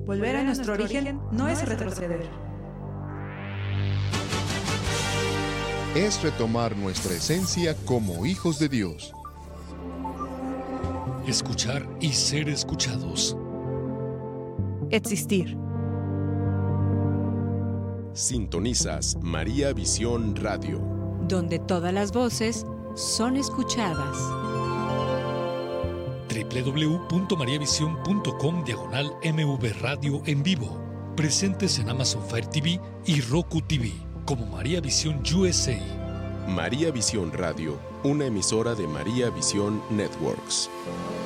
Volver a nuestro origen no es retroceder. Es retomar nuestra esencia como hijos de Dios. Escuchar y ser escuchados. Existir. Sintonizas María Visión Radio, donde todas las voces son escuchadas. www.mariavision.com/MV Radio en vivo. Presentes en Amazon Fire TV y Roku TV como María Visión USA. María Visión Radio, una emisora de María Visión Networks.